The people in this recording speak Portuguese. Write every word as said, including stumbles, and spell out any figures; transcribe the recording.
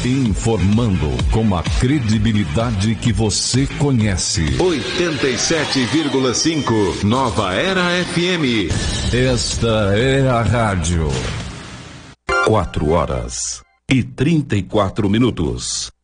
Informando com a credibilidade que você conhece. oitenta e sete vírgula cinco Nova Era F M. Esta é a rádio. Quatro horas e trinta e quatro minutos.